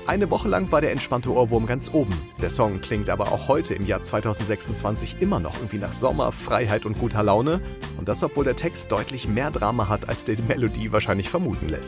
Eine Woche lang war der entspannte Ohrwurm ganz oben. Der Song klingt aber auch heute im Jahr 2026 immer noch irgendwie nach Sommer, Freiheit und guter Laune. Und das, obwohl der Text deutlich mehr Drama hat, als die Melodie wahrscheinlich vermuten lässt.